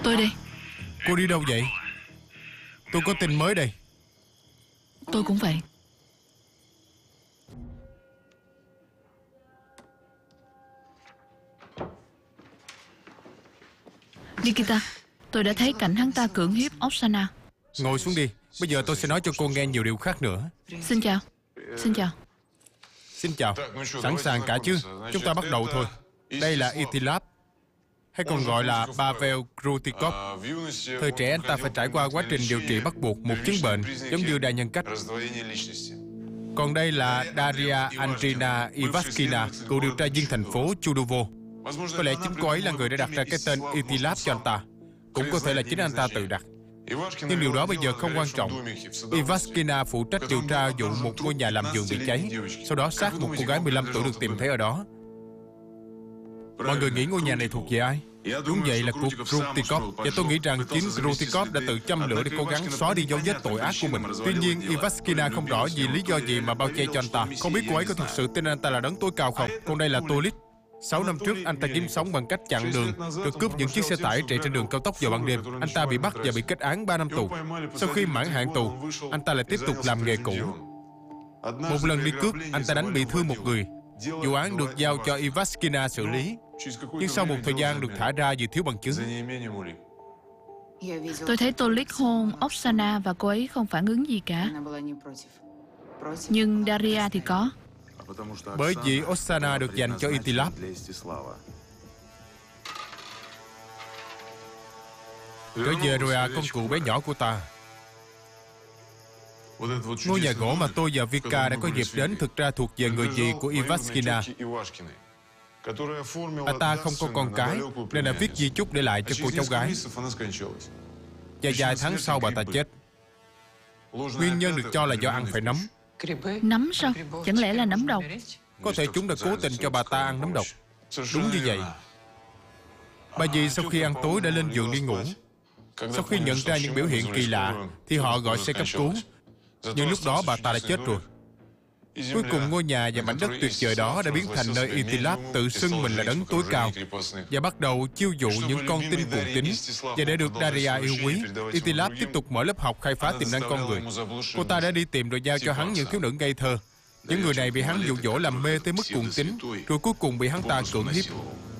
Tôi đây. Cô đi đâu vậy? Tôi có tin mới đây. Tôi cũng vậy. Nikita, tôi đã thấy cảnh hắn ta cưỡng hiếp Oksana. Ngồi xuống đi. Bây giờ tôi sẽ nói cho cô nghe nhiều điều khác nữa. Xin chào. Xin chào. Xin chào. Sẵn sàng cả chứ? Chúng ta bắt đầu thôi. Đây là Itilab, hay còn gọi là Pavel Krutikov. Thời trẻ anh ta phải trải qua quá trình điều trị bắt buộc một chứng bệnh giống như đa nhân cách. Còn đây là Daria Andrina Ivaskina, cựu điều tra viên thành phố Chudovo. Có lẽ chính cô ấy là người đã đặt ra cái tên Itilab cho anh ta. Cũng có thể là chính anh ta tự đặt. Nhưng điều đó bây giờ không quan trọng. Ivaskina phụ trách điều tra vụ một ngôi nhà làm vườn bị cháy. Sau đó xác một cô gái 15 tuổi được tìm thấy ở đó. Mọi người nghĩ ngôi nhà này thuộc về ai? Đúng vậy, là của Krutikov. Và tôi nghĩ rằng chính Krutikov đã tự châm lửa để cố gắng xóa đi dấu vết tội ác của mình. Tuy nhiên, Ivaskina không rõ vì lý do gì mà bao che cho anh ta. Không biết cô ấy có thực sự tin anh ta là đấng tối cao không? Còn đây là Tolit. 6 năm trước, anh ta kiếm sống bằng cách chặn đường, rồi cướp những chiếc xe tải chạy trên đường cao tốc vào ban đêm. Anh ta bị bắt và bị kết án 3 năm tù. Sau khi mãn hạn tù, anh ta lại tiếp tục làm nghề cũ. Một lần đi cướp, anh ta đánh bị thương một người. Vụ án được giao cho Ivaskina xử lý. Nhưng sau một thời gian được thả ra vì thiếu bằng chứng. Tôi thấy Tolik hôn Oksana và cô ấy không phản ứng gì cả. Nhưng Daria thì có. Bởi vì Oksana được dành cho Itilab. Trở về rồi à, con cụ bé nhỏ của ta. Ngôi nhà gỗ mà tôi và Vika đã có dịp đến thực ra thuộc về người dì của Ivaskina. Bà ta không có con cái nên đã viết di chúc để lại cho cô cháu gái. Và vài tháng sau bà ta chết. Nguyên nhân được cho là do ăn phải nấm. Nấm sao? Chẳng lẽ là nấm độc? Có thể chúng đã cố tình cho bà ta ăn nấm độc. Đúng như vậy. Bà dì sau khi ăn tối đã lên giường đi ngủ. Sau khi nhận ra những biểu hiện kỳ lạ thì họ gọi xe cấp cứu. Nhưng lúc đó bà ta đã chết rồi. Cuối cùng ngôi nhà và mảnh đất tuyệt vời đó đã biến thành nơi Itilab tự xưng mình là đấng tối cao và bắt đầu chiêu dụ những con tin cuồng tín. Và để được Daria yêu quý, Itilab tiếp tục mở lớp học khai phá tiềm năng con người. Cô ta đã đi tìm rồi giao cho hắn những thiếu nữ ngây thơ. Những người này bị hắn dụ dỗ làm mê tới mức cuồng tín, rồi cuối cùng bị hắn ta cưỡng hiếp.